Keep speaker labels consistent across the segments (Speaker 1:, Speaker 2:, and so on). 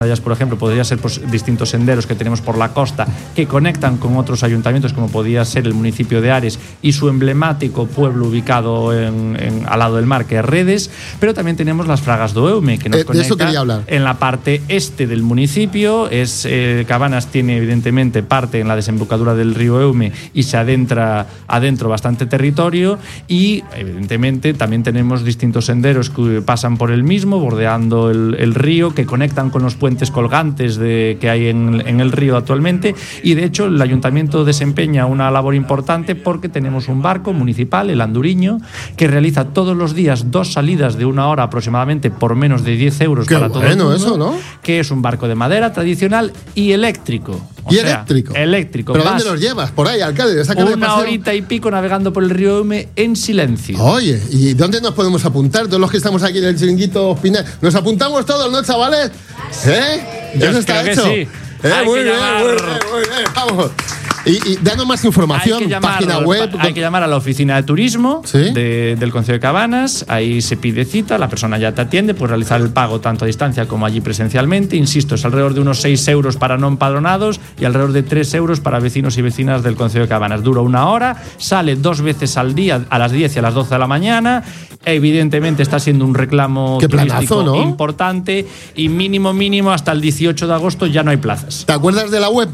Speaker 1: por ejemplo, podría ser pues, distintos senderos que tenemos por la costa que conectan con otros ayuntamientos, como podría ser el municipio de Ares y su emblemático pueblo ubicado al lado del mar, que es Redes, pero también tenemos las Fragas do Eume, que nos conecta en la parte este del municipio. Cabanas tiene evidentemente parte en la desembocadura del río Eume y se adentra adentro bastante territorio, y evidentemente también tenemos distintos senderos que pasan por el mismo, bordeando el río, que conectan con los puentes colgantes que hay en el río actualmente. Y de hecho el ayuntamiento desempeña una labor importante porque tenemos un barco municipal, el Anduriño, que realiza todos los días 2 salidas de 1 hora aproximadamente por menos de 10 euros. Qué para todo el mundo, eso, ¿no? Que es un barco de madera tradicional y eléctrico. Eléctrico.
Speaker 2: ¿Pero dónde los llevas? Por ahí, alcalde.
Speaker 1: 1 horita y pico navegando por el río Eume en silencio.
Speaker 2: Oye, ¿y dónde nos podemos apuntar? Todos los que estamos aquí en el Chiringuito Pinal. ¿Nos apuntamos todos, no, chavales? Eso está hecho.
Speaker 1: Sí.
Speaker 2: Muy bien. Vamos. Y danos más información, página web.
Speaker 1: Hay que llamar a la oficina de turismo, ¿sí?, del Concello de Cabanas. Ahí se pide cita, la persona ya te atiende, puedes realizar el pago tanto a distancia como allí presencialmente. Insisto, es alrededor de unos 6 euros para no empadronados y alrededor de 3 euros para vecinos y vecinas del Concello de Cabanas. Dura 1 hora, sale 2 veces al día, a las 10 y a las 12 de la mañana. Evidentemente está siendo un reclamo turístico, ¿no?, importante, y mínimo hasta el 18 de agosto ya no hay plazas.
Speaker 2: ¿Te acuerdas de la web?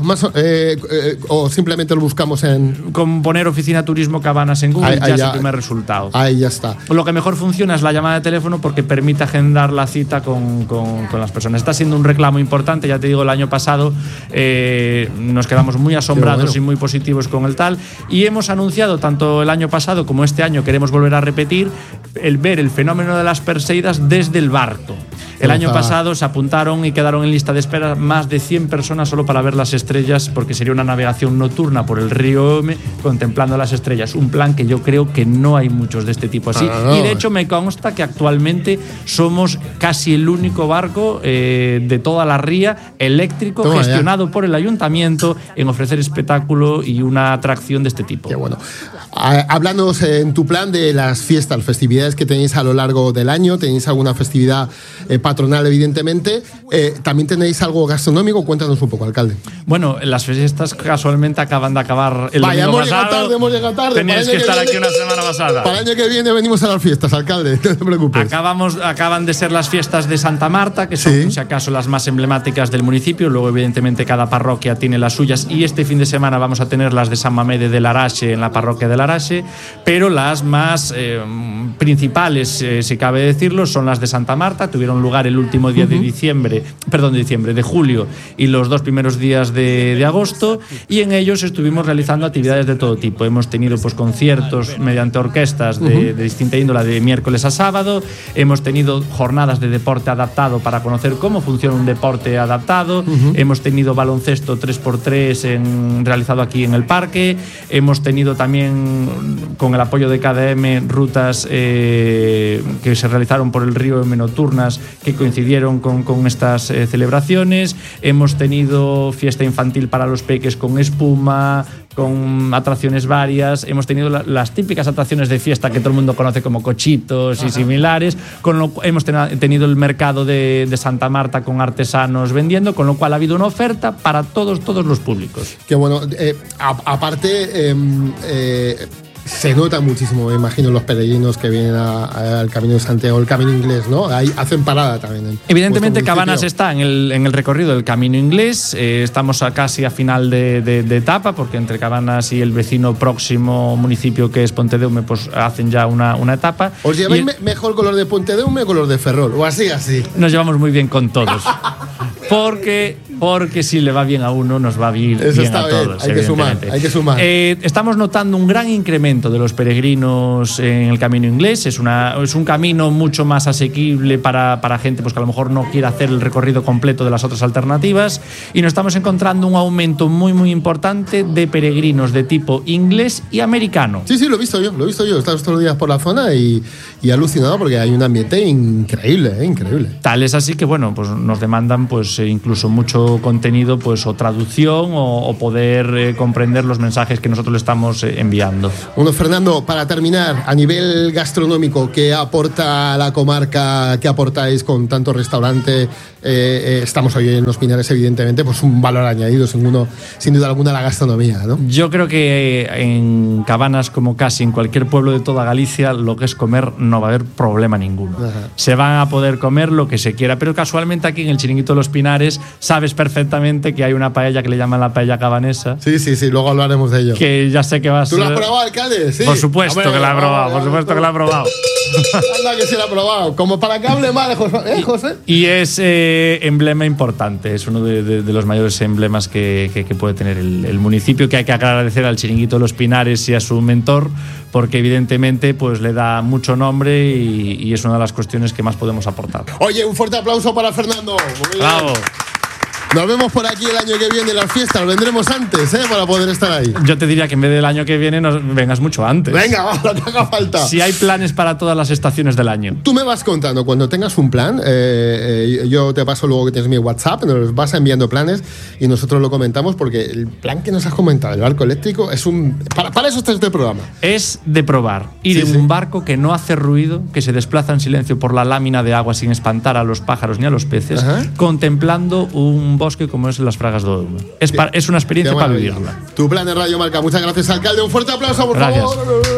Speaker 2: ¿O simplemente lo buscamos
Speaker 1: con poner Oficina Turismo Cabanas en Google? Ya es el primer resultado.
Speaker 2: Ahí ya está.
Speaker 1: Lo que mejor funciona es la llamada de teléfono, porque permite agendar la cita con las personas. Está siendo un reclamo importante. Ya te digo, el año pasado nos quedamos muy asombrados y muy positivos con el tal, y hemos anunciado tanto el año pasado como este año, queremos volver a repetir, ver el fenómeno de las Perseidas desde el barco. El año pasado se apuntaron y quedaron en lista de espera más de 100 personas solo para ver las estrellas, porque sería una navegación nocturna por el río Eume contemplando las estrellas. Un plan que yo creo que no hay muchos de este tipo así. Y de hecho me consta que actualmente somos casi el único barco de toda la ría eléctrico gestionado por el ayuntamiento en ofrecer espectáculo y una atracción de este tipo.
Speaker 2: Qué bueno. Háblanos en tu plan de las fiestas, festividades que tenéis a lo largo del año. ¿Tenéis alguna festividad patronal, evidentemente? ¿También tenéis algo gastronómico? Cuéntanos un poco, alcalde.
Speaker 1: Bueno, las fiestas casualmente acaban de acabar el domingo pasado.
Speaker 2: Hemos llegado tarde.
Speaker 1: Teníais que estar aquí una semana pasada.
Speaker 2: Para el año que viene venimos a las fiestas, alcalde, no te preocupes.
Speaker 1: Acaban de ser las fiestas de Santa Marta, que son, si acaso, las más emblemáticas del municipio. Luego, evidentemente, cada parroquia tiene las suyas, y este fin de semana vamos a tener las de San Mamede de Larache, en la parroquia de Larache, pero las más principales, si cabe decirlo, son las de Santa Marta. Tuvieron lugar el último día de julio y los 2 primeros días de agosto, y en ellos estuvimos realizando actividades de todo tipo. Hemos tenido pues conciertos mediante orquestas de distinta índole de miércoles a sábado. Hemos tenido jornadas de deporte adaptado para conocer cómo funciona un deporte adaptado. Hemos tenido baloncesto 3x3 realizado aquí en el parque. Hemos tenido también, con el apoyo de KDM, rutas que se realizaron por el río Eume nocturnas que coincidieron con estas celebraciones. Hemos tenido fiesta infantil para los peques con espuma, con atracciones varias. Hemos tenido las típicas atracciones de fiesta que todo el mundo conoce como cochitos y similares. Hemos tenido el mercado de Santa Marta con artesanos vendiendo, con lo cual ha habido una oferta para todos los públicos.
Speaker 2: Qué bueno. Aparte, se nota muchísimo, me imagino, los peregrinos que vienen al Camino de Santiago, el Camino Inglés, ¿no? Ahí hacen parada también.
Speaker 1: Evidentemente, Cabanas está en el recorrido del Camino Inglés. Estamos casi a final de etapa, porque entre Cabanas y el vecino próximo municipio, que es Pontedeume, pues hacen ya una etapa.
Speaker 2: ¿Os lleváis mejor con los de Pontedeume o con los de Ferrol? ¿O así?
Speaker 1: Nos llevamos muy bien con todos. Porque si le va bien a uno, nos va bien a todos.
Speaker 2: Hay que sumar.
Speaker 1: Estamos notando un gran incremento de los peregrinos en el Camino Inglés. Es un camino mucho más asequible para gente pues, que a lo mejor no quiere hacer el recorrido completo de las otras alternativas, y nos estamos encontrando un aumento muy, muy importante de peregrinos de tipo inglés y americano.
Speaker 2: Sí, lo he visto yo. He estado estos días por la zona y alucinado, porque hay un ambiente increíble.
Speaker 1: Tal es así que, bueno, pues nos demandan pues incluso mucho contenido, pues o traducción o poder comprender los mensajes que nosotros le estamos enviando.
Speaker 2: Bueno, Fernando, para terminar, a nivel gastronómico, ¿qué aporta la comarca? ¿Qué aportáis con tanto restaurante? estamos hoy en Los Pinares, evidentemente, pues un valor añadido, sin duda alguna, a la gastronomía, ¿no?
Speaker 1: Yo creo que en Cabanas, como casi en cualquier pueblo de toda Galicia, lo que es comer no va a haber problema ninguno. Ajá. Se van a poder comer lo que se quiera, pero casualmente aquí en el Chiringuito de Los Pinares sabes perfectamente que hay una paella que le llaman la paella cabanesa.
Speaker 2: Sí, luego hablaremos de ello.
Speaker 1: Que ya sé que vas...
Speaker 2: ¿Tú la has probado, alcalde? Sí.
Speaker 1: Por supuesto que la he probado, por supuesto que la he probado.
Speaker 2: Anda que se la ha probado. Como para que hable mal, José.
Speaker 1: Y es emblema importante, es uno de los mayores emblemas que puede tener el municipio, que hay que agradecer al Chiringuito de Los Pinares y a su mentor, porque evidentemente pues le da mucho nombre y es una de las cuestiones que más podemos aportar.
Speaker 2: Oye, un fuerte aplauso para Fernando.
Speaker 1: Bravo.
Speaker 2: Nos vemos por aquí el año que viene en las fiestas. Vendremos antes, para poder estar ahí.
Speaker 1: Yo te diría que en vez del año que viene vengas mucho antes.
Speaker 2: Venga, va, lo que haga falta.
Speaker 1: Si hay planes para todas las estaciones del año.
Speaker 2: Tú me vas contando cuando tengas un plan. Yo te paso luego que tienes mi WhatsApp, nos vas enviando planes y nosotros lo comentamos, porque el plan que nos has comentado, el barco eléctrico, es para eso está este programa.
Speaker 1: Es de probar. Ir en un barco que no hace ruido, que se desplaza en silencio por la lámina de agua sin espantar a los pájaros ni a los peces, contemplando un bosque como es las Fragas do Oume. Es una experiencia para vivirla.
Speaker 2: Tu plan de Radio Marca. Muchas gracias, alcalde. Un fuerte aplauso, por favor.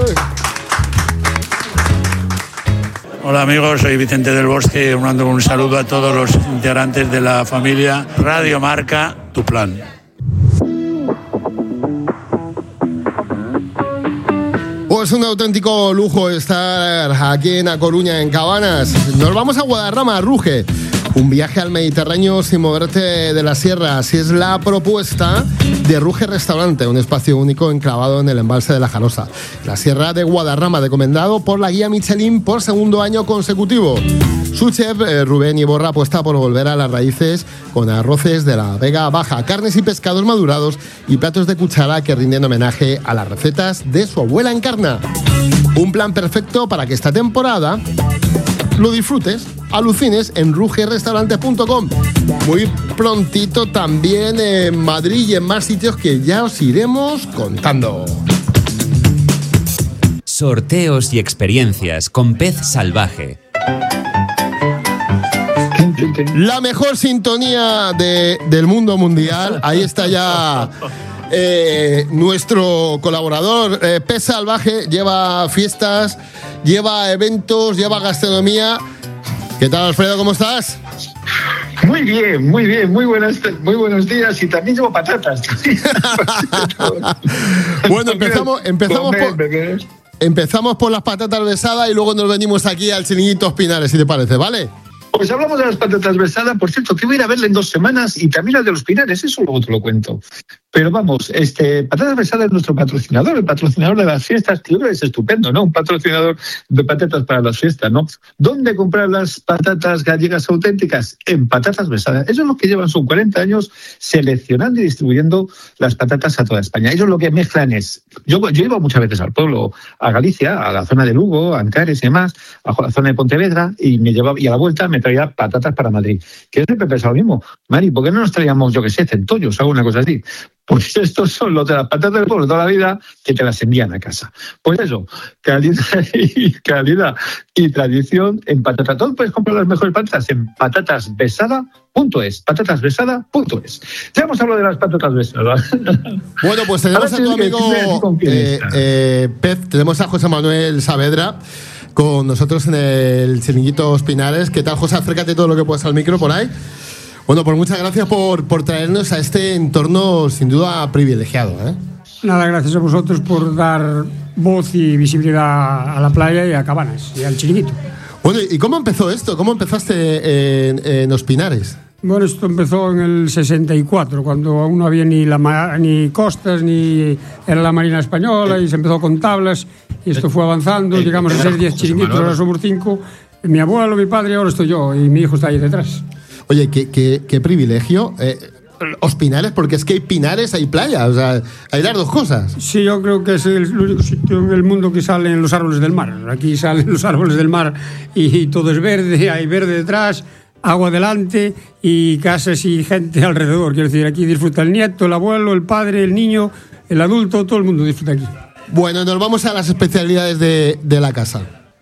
Speaker 3: Hola amigos, soy Vicente del Bosque, mando un saludo a todos los integrantes de la familia Radio Marca, tu plan.
Speaker 2: Pues un auténtico lujo estar aquí en A Coruña, en Cabanas. Nos vamos a Guadarrama, a Ruge. Un viaje al Mediterráneo sin moverte de la sierra. Así es la propuesta de Ruge Restaurante, un espacio único enclavado en el embalse de la Jarosa, la sierra de Guadarrama, recomendado por la guía Michelin por segundo año consecutivo. Su chef, Rubén Iborra, apuesta por volver a las raíces con arroces de la Vega Baja, carnes y pescados madurados y platos de cuchara que rinden homenaje a las recetas de su abuela Encarna. Un plan perfecto para que esta temporada lo disfrutes, alucines en rugerrestaurante.com. Muy prontito también en Madrid y en más sitios que ya os iremos contando.
Speaker 4: Sorteos y experiencias con Pez Salvaje.
Speaker 2: La mejor sintonía del mundo mundial. Ahí está ya nuestro colaborador, Pez Salvaje. Lleva fiestas, lleva eventos, lleva gastronomía. ¿Qué tal, Alfredo? ¿Cómo estás?
Speaker 5: Muy bien, muy buenos días, y también llevo patatas.
Speaker 2: Bueno, empezamos por las patatas besadas y luego nos venimos aquí al Chiringuito Pinares, si te parece, ¿vale?
Speaker 5: Pues hablamos de las patatas besadas, por cierto, que voy a ir a verla en 2 semanas, y también las de Los Pinares, eso luego te lo cuento. Pero vamos, Patatas Besadas es nuestro patrocinador, el patrocinador de las fiestas, que yo creo que es estupendo, ¿no? Un patrocinador de patatas para las fiestas, ¿no? ¿Dónde comprar las patatas gallegas auténticas? En Patatas Besadas. Eso es lo que llevan, son 40 años seleccionando y distribuyendo las patatas a toda España. Ellos lo que mezclan es... Yo iba muchas veces al pueblo, a Galicia, a la zona de Lugo, a Ancares y demás, a la zona de Pontevedra, y a la vuelta me traía patatas para Madrid. Que yo siempre he pensado lo mismo. Mari, ¿por qué no nos traíamos, yo qué sé, centollos o alguna cosa así? Pues estos son los de las patatas del pueblo de toda la vida, que te las envían a casa. Pues eso, calidad y tradición en patatas. Todo puedes comprar las mejores patatas en patatasbesada.es. Patatasbesada.es. Ya hemos hablado de las patatas besadas.
Speaker 2: Bueno, pues tenemos a tu amigo Pez, tenemos a José Manuel Saavedra con nosotros en el Chiringuito Pinares. ¿Qué tal, José? Acércate todo lo que puedas al micro por ahí. Bueno, pues muchas gracias por traernos a este entorno sin duda privilegiado, ¿eh?
Speaker 6: Nada, gracias a vosotros por dar voz y visibilidad a la playa y a Cabanas y al Chiringuito.
Speaker 2: Bueno, ¿y cómo empezó esto? ¿Cómo empezaste en Los Pinares?
Speaker 6: Bueno, esto empezó en el 64, cuando aún no había ni costas, ni era la Marina Española, y se empezó con tablas, y esto fue avanzando, llegamos a ser 10 chiringuitos, ahora somos 5, mi abuelo, mi padre, ahora estoy yo, y mi hijo está ahí detrás.
Speaker 2: Oye, qué privilegio. Los Pinares, porque es que hay pinares, hay playa, o sea, hay las dos cosas.
Speaker 6: Sí, yo creo que es el único sitio en el mundo que salen los árboles del mar. Aquí salen los árboles del mar y todo es verde, hay verde detrás, agua delante y casas y gente alrededor. Quiero decir, aquí disfruta el nieto, el abuelo, el padre, el niño, el adulto, todo el mundo disfruta aquí.
Speaker 2: Bueno, nos vamos a las especialidades de la casa.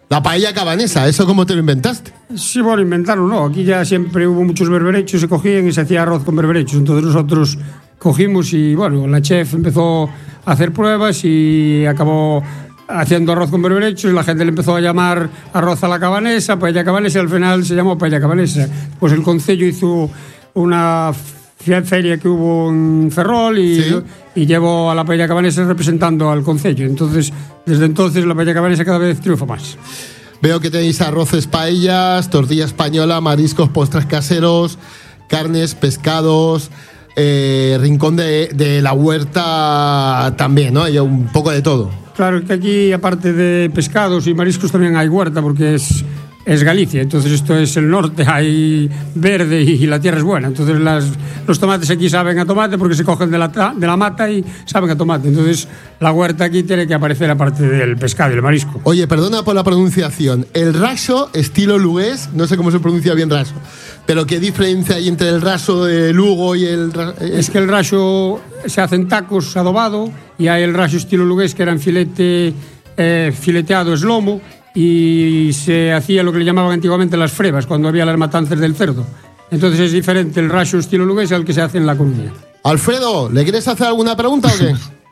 Speaker 2: La paella cabanesa, ¿eso cómo te lo inventaste?
Speaker 6: Sí, bueno, inventarlo no. Aquí ya siempre hubo muchos berberechos, se cogían y se hacía arroz con berberechos. Entonces nosotros cogimos y, bueno, la chef empezó a hacer pruebas y acabó haciendo arroz con berberechos. La gente le empezó a llamar arroz a la cabanesa, paella cabanesa, y al final se llamó paella cabanesa. Pues el concello hizo una feria que hubo en Ferrol y llevó a la paella cabanesa representando al concello. Entonces, desde entonces la paella cabanesa cada vez triunfa más.
Speaker 2: Veo que tenéis arroces, paellas, tortilla española, mariscos, postres caseros, carnes, pescados, rincón de la huerta también, ¿no? Hay un poco de todo. Claro, que aquí, aparte de pescados y mariscos, también hay huerta, porque es Galicia, entonces esto es el norte, hay verde y la tierra es buena. Entonces los tomates aquí saben a tomate porque se cogen de la mata y saben a tomate. Entonces la huerta aquí tiene que aparecer aparte del pescado y el marisco. Oye, perdona por la pronunciación. El raso estilo lugués, no sé cómo se pronuncia bien raso, pero ¿qué diferencia hay entre el raso de Lugo y el
Speaker 6: Es que el raso se hacen tacos adobado y hay el raso estilo lugués que era en fileteado es lomo, y se hacía lo que le llamaban antiguamente las frebas, cuando había las matanzas del cerdo. Entonces es diferente el raso estilo lugués al que se hace en La Coruña.
Speaker 2: Alfredo, ¿le quieres hacer alguna pregunta o qué?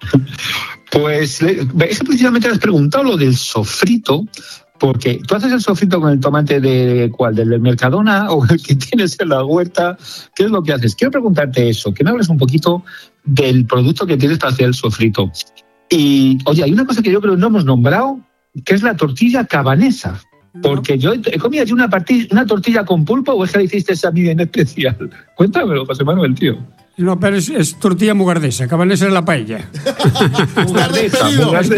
Speaker 5: Pues es que precisamente has preguntado lo del sofrito, porque tú haces el sofrito con el tomate de ¿cuál? ¿Del Mercadona o el que tienes en la huerta? ¿Qué es lo que haces? Quiero preguntarte eso, que me hables un poquito del producto que tienes para hacer el sofrito. Y, oye, hay una cosa que yo creo que no hemos nombrado, que es la tortilla cabanesa. Porque yo he comido allí una tortilla con pulpo, o es que la hiciste a mí en especial. Cuéntamelo, José Manuel, tío.
Speaker 6: No, pero es tortilla mugardesa. Cabanesa es la paella.
Speaker 5: Mugardesa.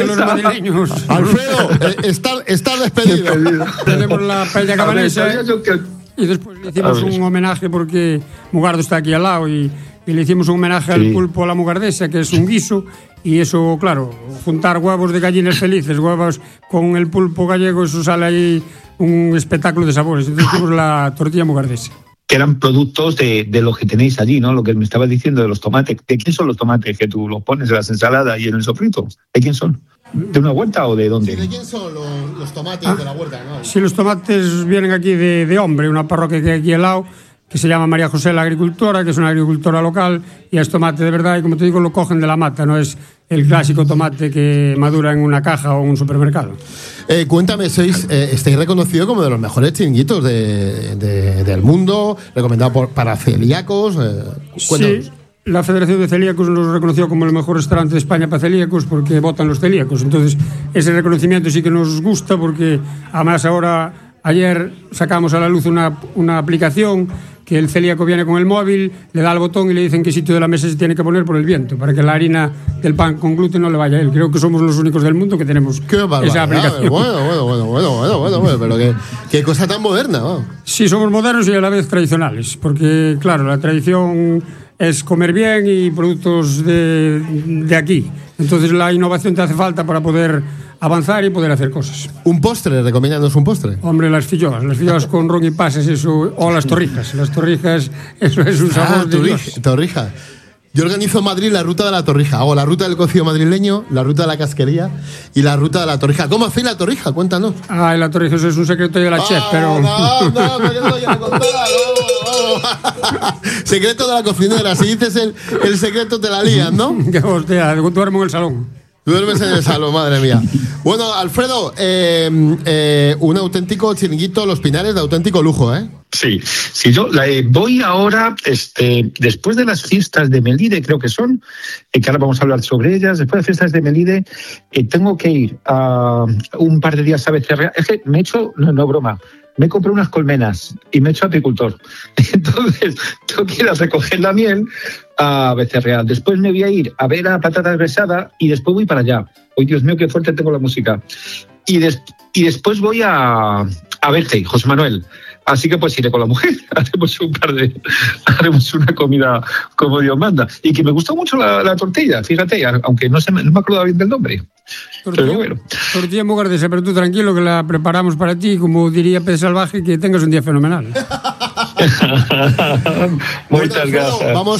Speaker 2: Alfredo, está despedido.
Speaker 6: Tenemos la paella cabanesa y después le hicimos un homenaje porque Mugardo está aquí al lado y le hicimos un homenaje al pulpo a la mugardesa, que es un guiso. Y eso, claro, juntar huevos de gallinas felices, huevos con el pulpo gallego, eso sale ahí un espectáculo de sabores. Entonces hicimos la tortilla mugardesa.
Speaker 5: Que eran productos de lo que tenéis allí, ¿no? Lo que me estabas diciendo de los tomates. ¿De quién son los tomates que tú los pones en las ensaladas y en el sofrito? ¿De quién son? ¿De una huerta o de dónde?
Speaker 2: Sí, ¿de quién son los tomates de la huerta? ¿No?
Speaker 6: Sí, los tomates vienen aquí de Hombre, una parroquia que hay aquí al lado, que se llama María José la agricultora, que es una agricultora local, y es tomate de verdad, y como te digo, lo cogen de la mata, no es el clásico tomate que madura en una caja o en un supermercado.
Speaker 2: Cuéntame, estáis reconocido como de los mejores chiringuitos del mundo, recomendado para celíacos.
Speaker 6: Sí, la Federación de Celíacos nos reconoció como el mejor restaurante de España para celíacos porque votan los celíacos. Entonces, ese reconocimiento sí que nos gusta porque, además, ayer sacamos a la luz una aplicación que el celíaco viene con el móvil, le da al botón y le dicen qué sitio de la mesa se tiene que poner por el viento, para que la harina del pan con gluten no le vaya a él. Creo que somos los únicos del mundo que tenemos esa aplicación.
Speaker 2: Bueno, pero qué cosa tan moderna, ¿no?
Speaker 6: Sí, somos modernos y a la vez tradicionales, porque, claro, la tradición es comer bien y productos de aquí. Entonces la innovación te hace falta para poder avanzar y poder hacer cosas.
Speaker 2: ¿Un postre? ¿Recomiéndanos un postre?
Speaker 6: Hombre, las filloas con ron y pasas, eso, o las torrijas. Las torrijas, eso es un sabor de Dios.
Speaker 2: Torrija. Yo organizo en Madrid la ruta de la torrija. Hago la ruta del cocido madrileño, la ruta de la casquería y la ruta de la torrija. ¿Cómo hacéis la torrija? Cuéntanos.
Speaker 6: La torrija, eso es un secreto de la chef, pero...
Speaker 2: Secreto de la cocinera. Si dices el secreto te la lías, ¿no?
Speaker 6: Que hostia, duermo en el salón.
Speaker 2: Duermes en el salón, madre mía. Bueno, Alfredo, un auténtico chiringuito Los Pinares de auténtico lujo, ¿eh?
Speaker 5: Sí, yo voy ahora, después de las fiestas de Melide, creo que son, que ahora vamos a hablar sobre ellas, después de las fiestas de Melide, tengo que ir a un par de días a Becerreal. Es que me he hecho, no broma, me compré unas colmenas y me he hecho apicultor. Entonces, tengo que ir a recoger la miel a Becerreal. Después me voy a ir a ver a Patatas Besada y después voy para allá. ¡Ay, Dios mío, qué fuerte tengo la música! Y después voy a verte, José Manuel. Así que pues iré con la mujer, haremos una comida como Dios manda. Y que me gustó mucho la tortilla, fíjate, aunque no me acuerdo bien del nombre. Pero bueno.
Speaker 6: Tortilla mugardesa, pero tú tranquilo que la preparamos para ti, como diría Pez Salvaje, que tengas un día fenomenal.
Speaker 5: Muchas gracias.
Speaker 2: Vamos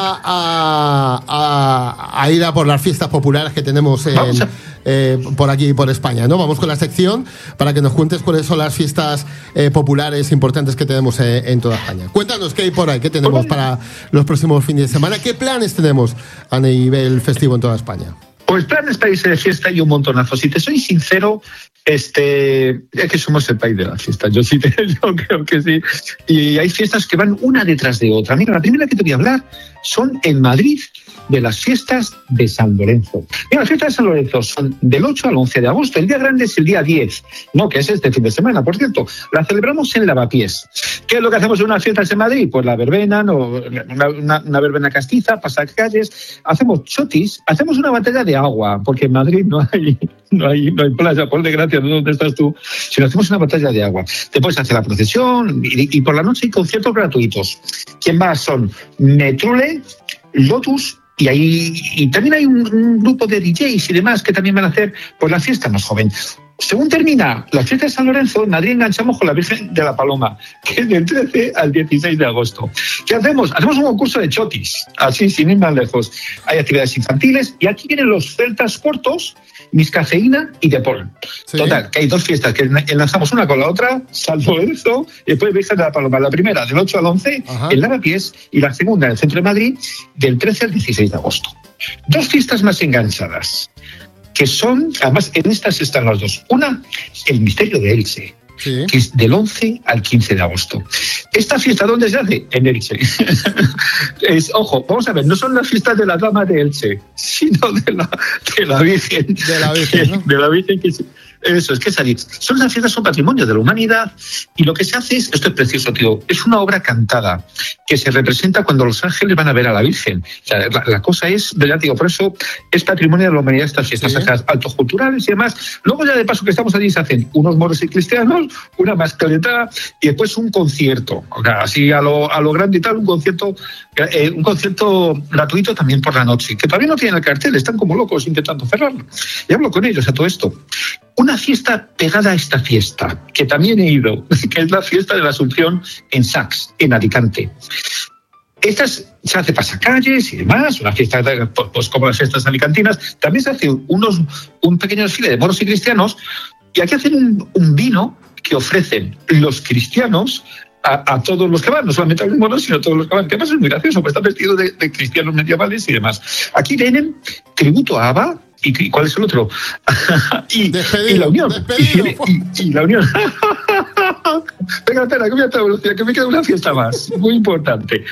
Speaker 2: a ir a por las fiestas populares que tenemos por aquí, por España, ¿no? Vamos con la sección para que nos cuentes cuáles son las fiestas populares importantes que tenemos en toda España. Cuéntanos qué hay por ahí, qué tenemos para los próximos fines de semana, qué planes tenemos a nivel festivo en toda España.
Speaker 5: Pues planes para irse de fiesta y un montonazo. Si te soy sincero, es que somos el país de la fiesta. Yo creo que sí. Y hay fiestas que van una detrás de otra. Mira, la primera que te voy a hablar son en Madrid, de las fiestas de San Lorenzo. Mira, las fiestas de San Lorenzo son del 8 al 11 de agosto. El día grande es el día 10, no, que es este fin de semana, por cierto. La celebramos en Lavapiés. ¿Qué es lo que hacemos en unas fiestas en Madrid? Pues la verbena, una verbena castiza, pasacalles, hacemos chotis, hacemos una batalla de agua, porque en Madrid no hay playa, por desgracia, no donde estás tú, sino hacemos una batalla de agua. Después hace la procesión y por la noche hay conciertos gratuitos. ¿Quién más? Son Metrule, Lotus, y también hay un grupo de DJs y demás que también van a hacer pues la fiesta más joven. Según termina la fiesta de San Lorenzo, en Madrid enganchamos con la Virgen de la Paloma, que es del 13 al 16 de agosto. ¿Qué hacemos? Hacemos un concurso de chotis, así, sin ir más lejos. Hay actividades infantiles y aquí vienen los celtas cortos, Miss Cafeína y De Paul. Sí. Total, que hay dos fiestas que enlazamos una con la otra, San Lorenzo y después Virgen de la Paloma. La primera del 8 al 11 en Lavapiés y la segunda en el centro de Madrid del 13 al 16 de agosto. Dos fiestas más enganchadas, que son, además en estas están las dos. Una, el Misterio de Elche, sí, que es del 11 al 15 de agosto. ¿Esta fiesta dónde se hace? En Elche. Ojo, vamos a ver, no son las fiestas de la Dama de Elche, sino de la Virgen. De la Virgen, ¿no? De la Virgen que eso, es que salir. Son las fiestas, son patrimonio de la humanidad y lo que se hace es, esto es precioso, tío, es una obra cantada que se representa cuando los ángeles van a ver a la Virgen. O sea, la cosa es, ¿verdad? Digo, por eso es patrimonio de la humanidad estas fiestas, sí, altos culturales y demás. Luego ya de paso que estamos allí se hacen unos moros y cristianos, una mascleta y después un concierto. O sea, así a lo grande y tal, un concierto gratuito también por la noche, que todavía no tienen el cartel, están como locos intentando cerrarlo. Y hablo con ellos a todo esto. Una fiesta pegada a esta fiesta, que también he ido, que es la fiesta de la Asunción en Sax, en Alicante. Se hace pasacalles y demás, una fiesta pues como las fiestas alicantinas. También se hace un pequeño desfile de moros y cristianos, y aquí hacen un vino que ofrecen los cristianos a todos los que van, no solamente a los moros, sino a todos los que van, que además es muy gracioso, pues están vestidos de cristianos medievales y demás. Aquí vienen tributo a Abba, ¿y cuál es el otro? y la Unión. Y la Unión. Venga, espera, que voy a otra velocidad, que me queda una fiesta más, muy importante.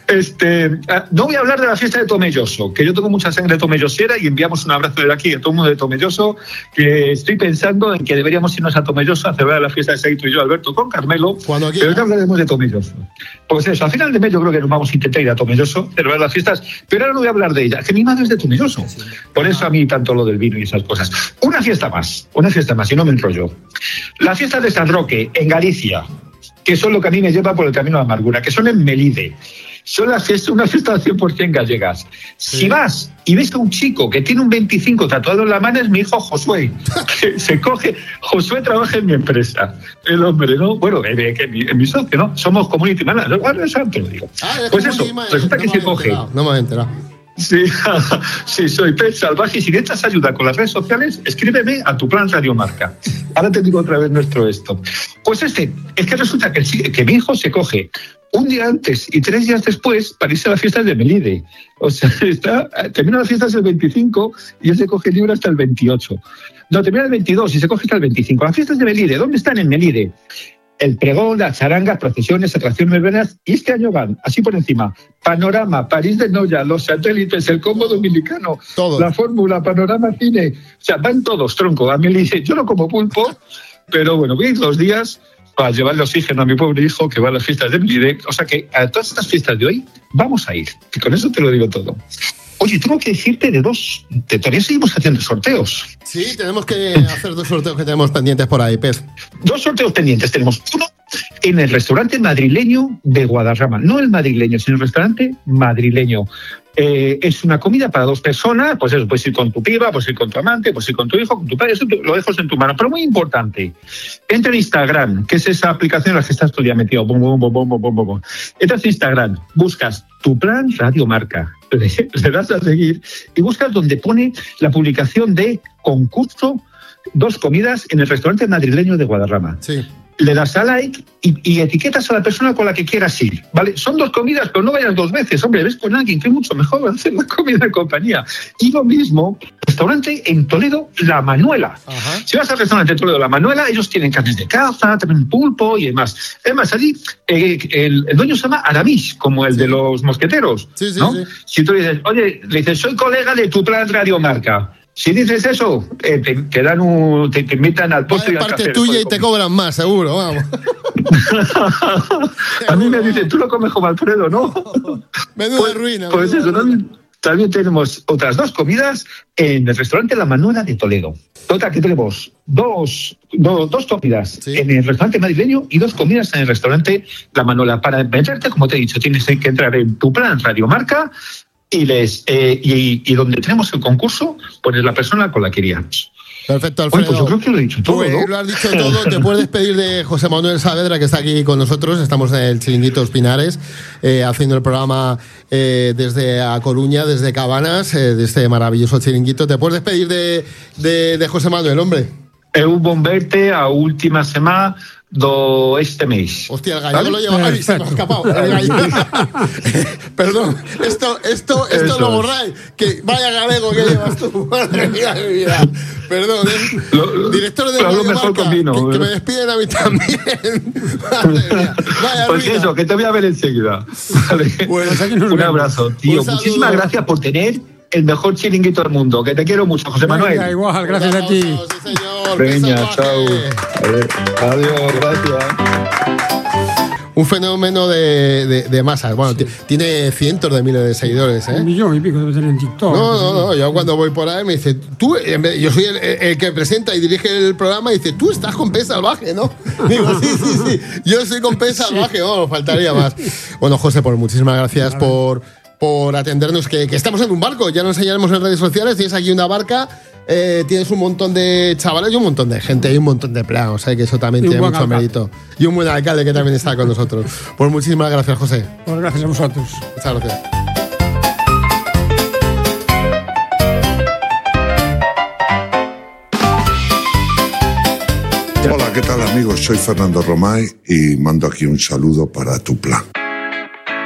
Speaker 5: No voy a hablar de la fiesta de Tomelloso, que yo tengo mucha sangre tomellosera y enviamos un abrazo de aquí a todo el mundo de Tomelloso, que estoy pensando en que deberíamos irnos a Tomelloso a celebrar la fiesta de Seito y yo, Alberto, con Carmelo, pero ya hablaremos de Tomelloso. Pues eso, a final de mes yo creo que nos vamos a intentar ir a Tomelloso, celebrar las fiestas, pero ahora no voy a hablar de ella, que mi madre es de Tomelloso, por eso a mí tanto lo del vino y esas cosas. Una fiesta más, y no me enrollo. La fiesta de San Roque, en Galicia, que son lo que a mí me lleva por el camino de amargura, que son en Melide. Son una fiesta 100% gallegas. Sí. Si vas y ves a un chico que tiene un 25 tatuado en la mano, es mi hijo Josué. Josué trabaja en mi empresa. El hombre, ¿no? Bueno, en mi socio, ¿no? Somos community manager. Bueno, eso te lo digo. Pues eso, resulta que se coge.
Speaker 2: No me he enterado.
Speaker 5: Sí, soy Pez Salvaje y si necesitas ayuda con las redes sociales, escríbeme a tu plan Radio Marca. Ahora te digo otra vez nuestro esto. Pues es que resulta que mi hijo se coge un día antes y 3 días después para irse a las fiestas de Melide. O sea, termina las fiestas el 25 y él se coge libre hasta el 28. No, termina el 22 y se coge hasta el 25. Las fiestas de Melide, ¿dónde están en Melide? El pregón, las charangas, procesiones, atracciones verbenas, y este año van, así por encima, Panorama, París de Noya, los satélites, el combo dominicano, todos. La fórmula, Panorama Cine, o sea, van todos, tronco. A mí le dice, yo no como pulpo, pero bueno, voy a ir 2 días para llevarle oxígeno a mi pobre hijo que va a las fiestas de Melide. O sea que a todas estas fiestas de hoy vamos a ir, y con eso te lo digo todo. Oye, tengo que decirte todavía seguimos haciendo sorteos.
Speaker 2: Sí, tenemos que hacer 2 sorteos que tenemos pendientes por ahí, Pez.
Speaker 5: 2 sorteos pendientes tenemos. Uno en el restaurante madrileño de Guadarrama. No el madrileño, sino el restaurante madrileño. Es una comida para 2 personas, pues eso, puedes ir con tu piba, puedes ir con tu amante, puedes ir con tu hijo, con tu padre, eso lo dejas en tu mano. Pero muy importante, entra en Instagram, que es esa aplicación en la que estás todo el día metido. Entras en Instagram, buscas Tu Plan Radio Marca, le das a seguir y buscas donde pone la publicación de concurso 2 comidas en el restaurante madrileño de Guadarrama.
Speaker 2: Sí.
Speaker 5: Le das a like y etiquetas a la persona con la que quieras ir, ¿vale? Son 2 comidas, pero no vayas 2 veces, hombre, ves con alguien que es mucho mejor hacer la comida en compañía. Y lo mismo, restaurante en Toledo, La Manuela. Ajá. Si vas al restaurante en Toledo, La Manuela, ellos tienen carnes de caza, también pulpo y demás. Además, allí el dueño se llama Aramis, como el de los mosqueteros, ¿no? Sí. Si tú dices, oye, le dices, soy colega de Tu Plan Radio Marca. Si dices eso, te dan te invitan al postre y al café.
Speaker 2: Parte tuya y te cobran más, seguro, vamos.
Speaker 5: A mí me dicen, tú lo comes como Alfredo, ¿no?
Speaker 2: Menuda ruina.
Speaker 5: Pues eso, también tenemos otras 2 comidas en el restaurante La Manuela de Toledo. Total, que tenemos dos comidas en el restaurante madrileño y 2 comidas en el restaurante La Manuela. Para meterte, como te he dicho, tienes que entrar en Tu Plan Radio Marca y donde tenemos el concurso, pones la persona con la que iríamos.
Speaker 2: Perfecto, Alfredo.
Speaker 5: Pues yo creo que lo he dicho todo,
Speaker 2: pues,
Speaker 5: ¿no?
Speaker 2: Lo has dicho todo. Te puedes despedir de José Manuel Saavedra, que está aquí con nosotros. Estamos en el Chiringuito Pinares, haciendo el programa desde A Coruña, desde Cabanas, de este maravilloso chiringuito. ¿Te puedes despedir de José Manuel, hombre?
Speaker 5: Es un bon verte a última semana este mes.
Speaker 2: Hostia, el gallego lo lleva. Ay, se me ha escapado. Perdón, esto lo borráis. Que vaya gallego que llevas tú. Madre mía, mi vida. Perdón, director de Radio Marca, que me despiden a mí también. Madre mía. Vaya
Speaker 5: pues ruina. Eso, que te voy a ver enseguida. Vale.
Speaker 2: Pues
Speaker 5: un abrazo, tío. Muchísimas gracias por tener el mejor chiringuito del mundo. Que te quiero mucho, José Manuel.
Speaker 6: Venga, igual, gracias a ti.
Speaker 2: Sí, señor.
Speaker 5: Venga, chao. Adiós, gracias.
Speaker 2: Un fenómeno de masas. Bueno, tiene cientos de miles de seguidores, ¿eh?
Speaker 6: 1 millón y pico debe tener en TikTok.
Speaker 2: No. Yo cuando voy por ahí me dice, tú, yo soy el que presenta y dirige el programa y dice, tú estás con Pez Salvaje, ¿no? Digo, sí. Yo soy con Pez Salvaje, no, faltaría más. Bueno, José, pues muchísimas gracias por atendernos, que estamos en un barco, ya nos enseñaremos en redes sociales, tienes aquí una barca, tienes un montón de chavales y un montón de gente y un montón de planos, que eso también tiene mucho mérito. Y un buen alcalde que también está con nosotros. Pues muchísimas gracias, José.
Speaker 6: Pues gracias a vosotros.
Speaker 2: Muchas gracias.
Speaker 7: Hola, ¿qué tal, amigos? Soy Fernando Romay y mando aquí un saludo para Tu Plan.